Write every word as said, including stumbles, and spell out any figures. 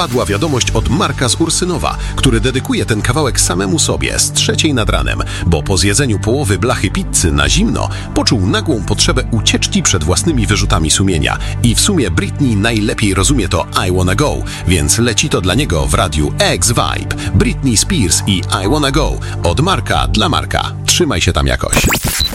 wpadła wiadomość od Marka z Ursynowa, który dedykuje ten kawałek samemu sobie z trzeciej nad ranem, bo po zjedzeniu połowy blachy pizzy na zimno poczuł nagłą potrzebę ucieczki przed własnymi wyrzutami sumienia. I w sumie Britney najlepiej rozumie to I Wanna Go, więc leci to dla niego w radiu X Vibe. Britney Spears i I Wanna Go od Marka dla Marka. Trzymaj się tam jakoś.